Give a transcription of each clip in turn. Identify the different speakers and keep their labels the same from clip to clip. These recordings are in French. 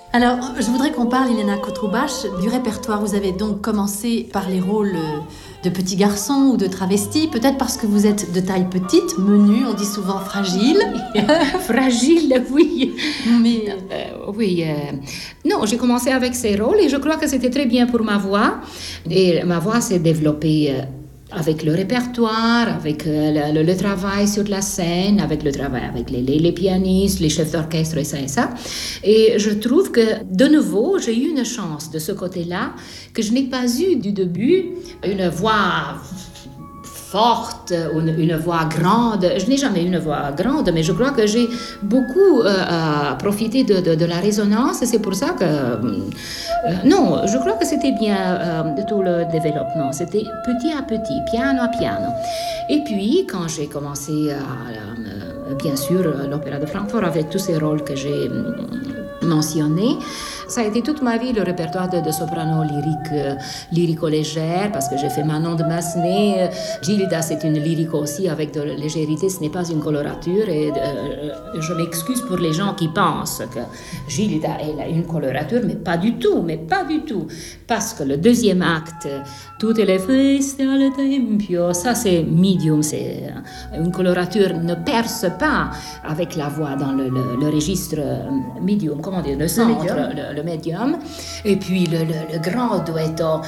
Speaker 1: Alors, je voudrais qu'on parle, Ilena Kotroubache, du répertoire. Vous avez donc commencé par les rôles de petits garçons ou de travestis, peut-être parce que vous êtes de taille petite, menue, on dit souvent fragile.
Speaker 2: Fragile, oui.
Speaker 1: Mais
Speaker 2: Oui. Non, j'ai commencé avec ces rôles et je crois que c'était très bien pour ma voix. Et ma voix s'est développée avec le répertoire, avec le travail sur la scène, avec le travail avec les pianistes, les chefs d'orchestre et ça et ça. Et je trouve que, de nouveau, j'ai eu une chance de ce côté-là que je n'ai pas eu du début, une voix forte, une voix grande. Je n'ai jamais eu une voix grande, mais je crois que j'ai beaucoup profité de la résonance et c'est pour ça que... non, je crois que c'était bien tout le développement. C'était petit à petit, piano à piano. Et puis, quand j'ai commencé bien sûr, l'Opéra de Francfort avec tous ces rôles que j'ai mentionnés, ça a été toute ma vie le répertoire de soprano lyrico-légère, parce que j'ai fait Manon de Massenet. Gilda, c'est une lyrique aussi avec de légèreté, ce n'est pas une colorature. Et je m'excuse pour les gens qui pensent que Gilda est une colorature, mais pas du tout, Parce que le deuxième acte, Tutte le feste al tempio, ça c'est medium, c'est une colorature ne perce pas avec la voix dans le registre medium, comment dire, le centre, le médium. Et puis le grand duetto,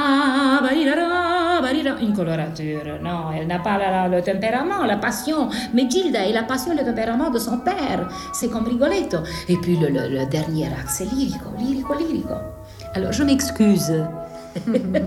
Speaker 2: une colorature, non, elle n'a pas le tempérament, la passion, mais Gilda a la passion et le tempérament de son père, c'est comme Rigoletto. Et puis le dernier acte, c'est lyrico. Alors je m'excuse.